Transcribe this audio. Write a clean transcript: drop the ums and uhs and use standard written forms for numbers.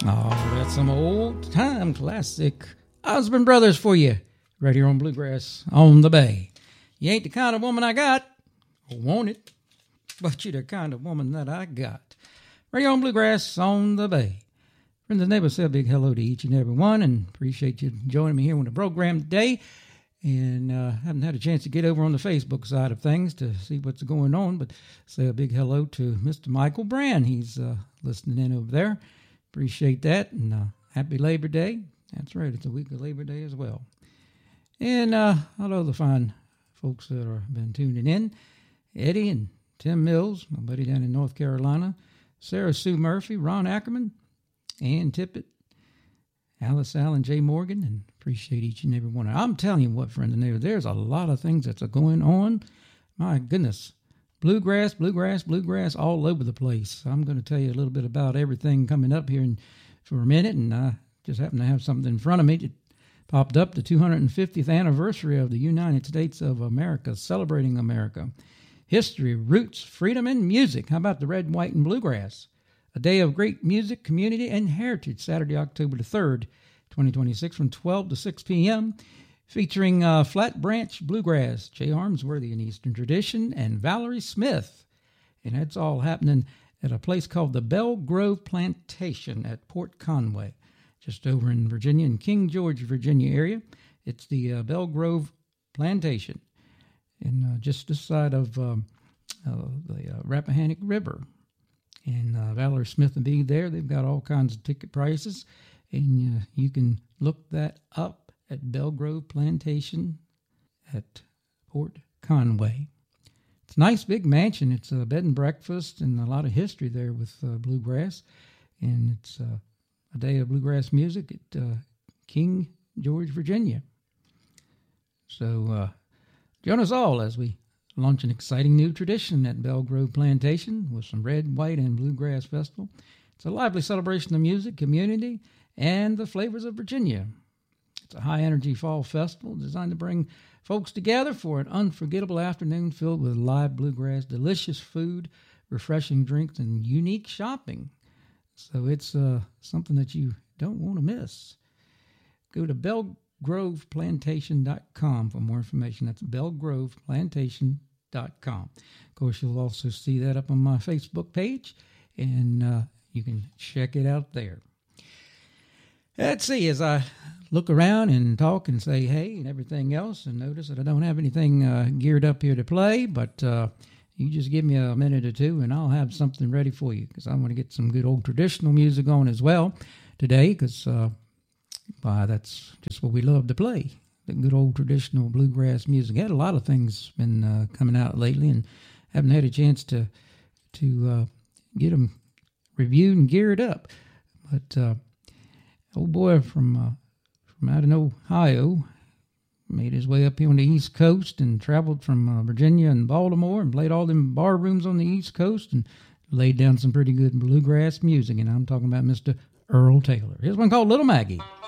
Oh, that's some old time classic Osmond Brothers for you, right here on Bluegrass on the Bay. You ain't the kind of woman I got, or want it, but you're the kind of woman that I got. Right here on Bluegrass on the Bay. Friends and neighbors, say a big hello to each and every one, and appreciate you joining me here on the program today. And haven't had a chance to get over on the Facebook side of things to see what's going on, but say a big hello to Mr. Michael Brand. He's listening in over there. Appreciate that, and happy Labor Day. That's right, it's a week of Labor Day as well. And hello the fine folks that have been tuning in. Eddie and Tim Mills, my buddy down in North Carolina. Sarah Sue Murphy, Ron Ackerman, Ann Tippett, Alice Allen, Jay Morgan, and appreciate each and every one. I'm telling you what, friends and neighbors, there's a lot of things that's going on. My goodness. Bluegrass all over the place. I'm going to tell you a little bit about everything coming up here for a minute, and I just happen to have something in front of me that popped up, the 250th anniversary of the United States of America, celebrating America. History, roots, freedom, and music. How about the red, white, and bluegrass? A day of great music, community, and heritage, Saturday, October the 3rd, 2026, from 12 to 6 p.m., featuring Flat Branch Bluegrass, Jay Armsworthy in Eastern Tradition, and Valerie Smith. And that's all happening at a place called the Belle Grove Plantation at Port Conway, just over in Virginia, in King George, Virginia area. It's the Belle Grove Plantation, and just this side of the Rappahannock River. And Valerie Smith will be there. They've got all kinds of ticket prices, and you can look that up at Belle Grove Plantation at Port Conway. It's a nice big mansion. It's a bed and breakfast and a lot of history there with bluegrass. And it's a day of bluegrass music at King George, Virginia. So join us all as we launch an exciting new tradition at Belle Grove Plantation with some red, white, and bluegrass festival. It's a lively celebration of music, community, and the flavors of Virginia. It's a high-energy fall festival designed to bring folks together for an unforgettable afternoon filled with live bluegrass, delicious food, refreshing drinks, and unique shopping. So it's something that you don't want to miss. Go to BelleGrovePlantation.com for more information. That's BelleGrovePlantation.com. Of course, you'll also see that up on my Facebook page, and you can check it out there. Let's see, as I look around and talk and say hey and everything else, and notice that I don't have anything geared up here to play, but you just give me a minute or two and I'll have something ready for you, because I want to get some good old traditional music on as well today, because that's just what we love to play, the good old traditional bluegrass music. I had a lot of things been coming out lately and haven't had a chance to get them reviewed and geared up, but old boy from out in Ohio made his way up here on the East Coast and traveled from Virginia and Baltimore and played all them bar rooms on the East Coast and laid down some pretty good bluegrass music. And I'm talking about Mr. Earl Taylor. Here's one called Little Maggie.